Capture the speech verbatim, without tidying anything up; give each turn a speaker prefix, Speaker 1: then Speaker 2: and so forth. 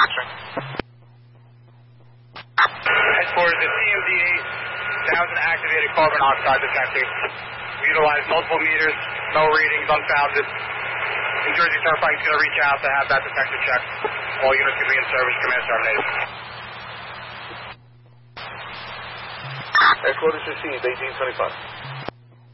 Speaker 1: Headquarters is C M D eight. That was an activated carbon monoxide detector. We utilized multiple meters, no readings, unfounded. New Jersey Turnpike is going to reach out to have that detector checked. All units will be in service. Command terminated.
Speaker 2: Headquarters received, eighteen twenty-five.